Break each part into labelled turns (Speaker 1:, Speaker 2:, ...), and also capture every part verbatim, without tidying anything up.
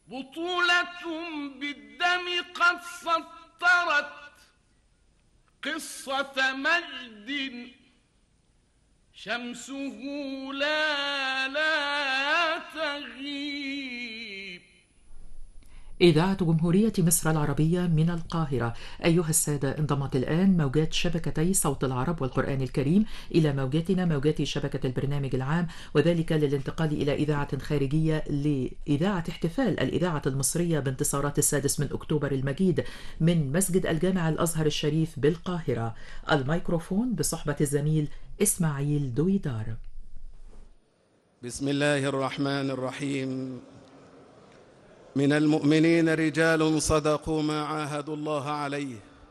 Speaker 1: بطولة بالدم قد سطرت قصة مجد شمسه لا لا تغيب.
Speaker 2: إذاعة جمهورية مصر العربية من القاهرة. أيها السادة، انضمت الآن موجات شبكتي صوت العرب والقرآن الكريم إلى موجاتنا، موجات شبكة البرنامج العام، وذلك للانتقال إلى إذاعة خارجية لإذاعة احتفال الإذاعة المصرية بانتصارات السادس من أكتوبر المجيد من مسجد الجامع الأزهر الشريف بالقاهرة. الميكروفون بصحبة الزميل إسماعيل دويدار.
Speaker 3: بسم الله الرحمن الرحيم. من المؤمنين رجال صدقوا ما عاهدوا الله عليه،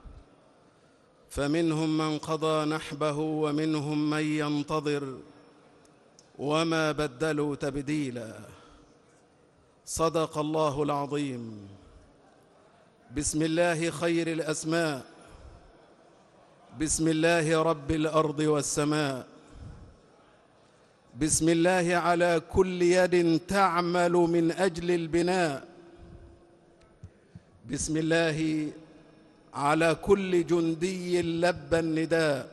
Speaker 3: فمنهم من قضى نحبه ومنهم من ينتظر وما بدلوا تبديلا. صدق الله العظيم. بسم الله خير الأسماء، بسم الله رب الأرض والسماء، بسم الله على كل يد تعمل من أجل البناء، بسم الله على كل جندي لبى النداء،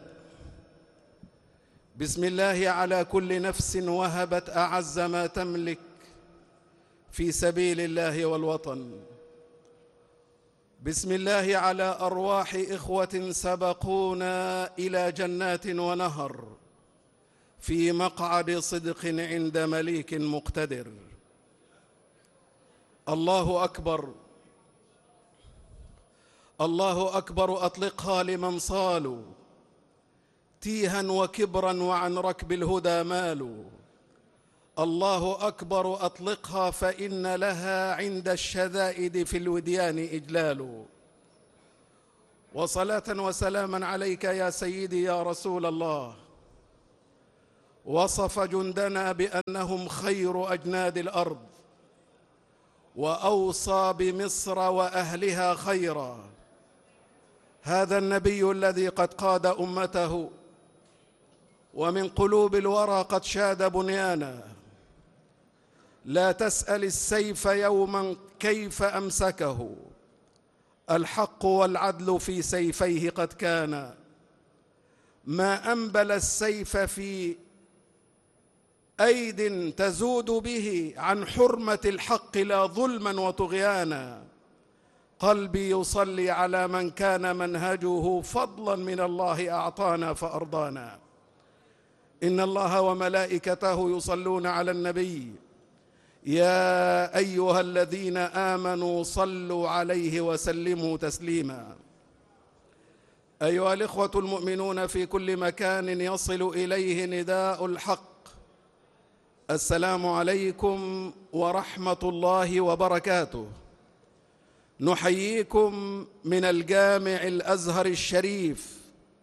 Speaker 3: بسم الله على كل نفس وهبت أعز ما تملك في سبيل الله والوطن، بسم الله على أرواح إخوة سبقونا إلى جنات ونهر في مقعد صدق عند مليك مقتدر. الله أكبر، الله أكبر. أطلقها لمن صالوا تيها وكبرا وعن ركب الهدى مالوا. الله أكبر. أطلقها فإن لها عند الشدائد في الوديان إجلال. وصلاة وسلاما عليك يا سيدي يا رسول الله. وصف جندنا بأنهم خير أجناد الأرض، وأوصى بمصر وأهلها خيرا. هذا النبي الذي قد قاد أمته ومن قلوب الورى قد شاد بنيانا. لا تسأل السيف يوما كيف أمسكه، الحق والعدل في سيفيه قد كانا. ما أنبل السيف في أيد تزود به عن حرمة الحق لا ظلما وطغيانا. قلبي يصلي على من كان منهجه فضلا من الله أعطانا فأرضانا. إن الله وملائكته يصلون على النبي يا أيها الذين آمنوا صلوا عليه وسلموا تسليما. أيها الإخوة المؤمنون في كل مكان يصل إليه نداء الحق، السلام عليكم ورحمة الله وبركاته. نحييكم من الجامع الأزهر الشريف،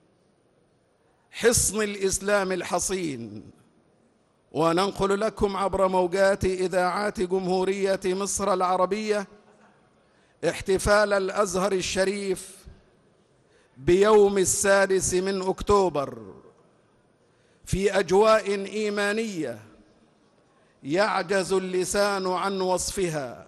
Speaker 3: حصن الإسلام الحصين، وننقل لكم عبر موجات إذاعات جمهورية مصر العربية احتفال الأزهر الشريف بيوم السادس من أكتوبر في أجواء إيمانية يعجز اللسان عن وصفها،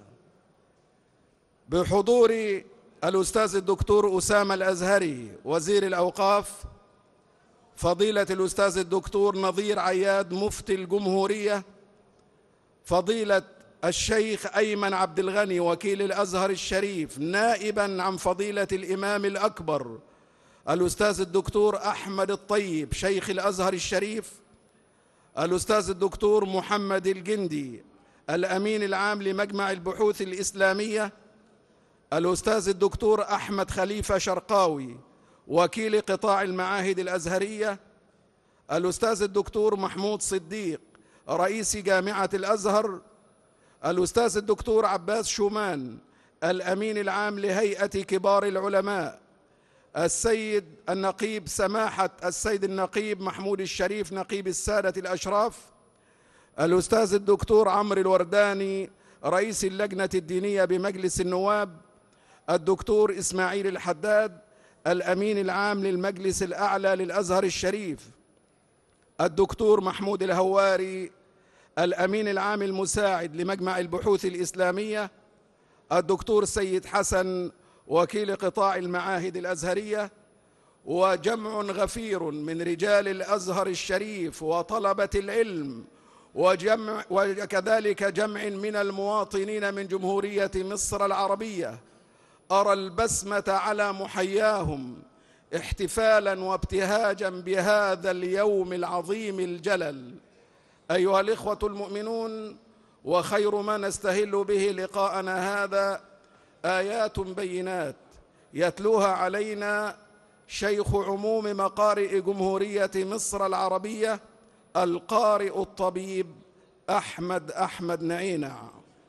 Speaker 3: بحضور الأستاذ الدكتور أسامة الأزهري وزير الأوقاف، فضيلة الأستاذ الدكتور نظير عياد مفتي الجمهورية، فضيلة الشيخ أيمن عبد الغني وكيل الأزهر الشريف نائبا عن فضيلة الإمام الأكبر الأستاذ الدكتور أحمد الطيب شيخ الأزهر الشريف، الأستاذ الدكتور محمد الجندي الأمين العام لمجمع البحوث الإسلامية، الأستاذ الدكتور أحمد خليفة شرقاوي وكيل قطاع المعاهد الأزهرية، الأستاذ الدكتور محمود صديق رئيس جامعة الأزهر، الأستاذ الدكتور عباس شومان الأمين العام لهيئة كبار العلماء، السيد النقيب سماحة السيد النقيب محمود الشريف نقيب السادة الأشراف، الأستاذ الدكتور عمرو الورداني رئيس اللجنة الدينية بمجلس النواب، الدكتور إسماعيل الحداد الأمين العام للمجلس الأعلى للأزهر الشريف، الدكتور محمود الهواري الأمين العام المساعد لمجمع البحوث الإسلامية، الدكتور سيد حسن وكيل قطاع المعاهد الأزهرية، وجمع غفير من رجال الأزهر الشريف وطلبة العلم، وجمع وكذلك جمع من المواطنين من جمهورية مصر العربية، أرى البسمة على محياهم احتفالا وابتهاجا بهذا اليوم العظيم الجلل. أيها الإخوة المؤمنون، وخير ما نستهل به لقاءنا هذا آيات بينات يتلوها علينا شيخ عموم مقارئ جمهورية مصر العربية القارئ الطبيب أحمد أحمد نعينع.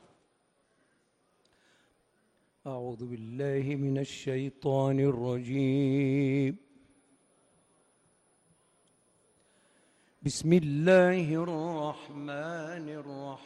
Speaker 4: أعوذ بالله من الشيطان الرجيم. بسم الله الرحمن الرحيم.